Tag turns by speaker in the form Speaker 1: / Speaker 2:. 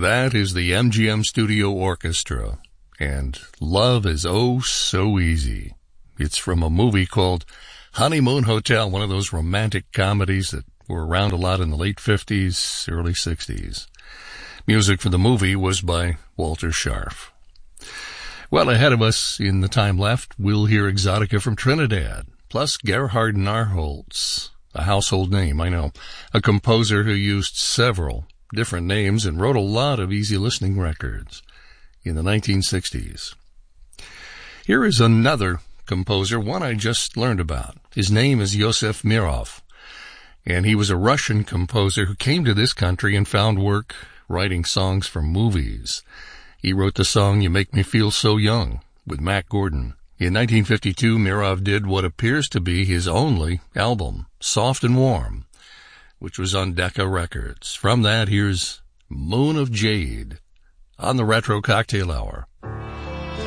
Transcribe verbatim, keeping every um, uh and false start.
Speaker 1: That is the M G M Studio Orchestra, and Love is Oh So Easy. It's from a movie called Honeymoon Hotel, one of those romantic comedies that were around a lot in the late fifties, early sixties. Music for the movie was by Walter Scharf. Well, ahead of us in the time left, we'll hear Exotica from Trinidad, plus Gerhard Narholz, a household name, I know, a composer who used several different names and wrote a lot of easy listening records in the nineteen sixties. Here is another composer, one I just learned about. His name is Yosef Mirov, and he was a Russian composer who came to this country and found work writing songs for movies. He wrote the song You Make Me Feel So Young with Mack Gordon. In nineteen fifty-two, Mirov did what appears to be his only album, Soft and Warm, which was on Decca Records. From that, here's Moon of Jade on the Retro Cocktail Hour.